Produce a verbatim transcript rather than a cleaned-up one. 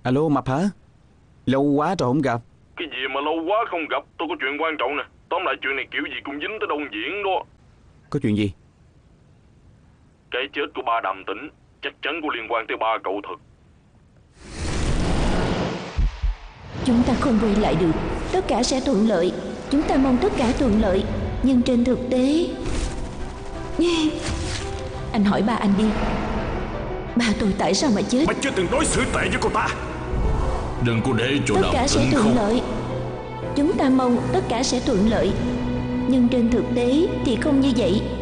Alo Mập hả? Lâu quá rồi không gặp. Cái gì mà lâu quá không gặp? Tôi có chuyện quan trọng nè. Tóm lại chuyện này kiểu gì cũng dính tới Đông Diễn đó. Có chuyện gì? Cái chết của ba Đàm Tĩnh chắc chắn có liên quan tới ba cậu thật. Chúng ta không quay lại được. Tất cả sẽ thuận lợi. Chúng ta mong tất cả thuận lợi. Nhưng trên thực tế anh hỏi ba anh đi, ba tôi tại sao mà chết? Mày chưa từng đối xử tệ với cô ta. Đừng có để cho Tất Đàm cả sẽ Tĩnh thuận khóc. lợi. Chúng ta mong tất cả sẽ thuận lợi. Nhưng trên thực tế thì không như vậy.